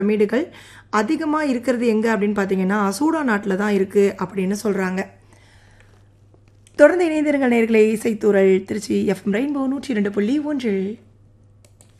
பிரமிடுகள் அதிகமாக இருக்கிறது எங்கே அப்படின்னு பார்த்தீங்கன்னா சூடான் நாட்டில் தான் இருக்குது அப்படின்னு சொல்கிறாங்க. தொடர்ந்து இணைந்திருங்கள் நேயர்களே. இசைத்தூரல் திருச்சி எஃப்எம் ரெயின்போ 102.1.